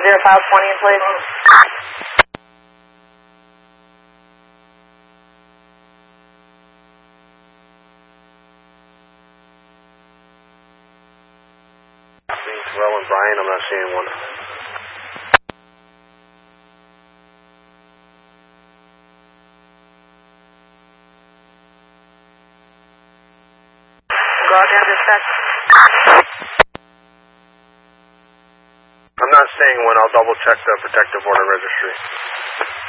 0520 in place. Well, and Brian, I'm not seeing one. Go out there and dispatch. I'm not seeing one. I'll double check the protective order registry.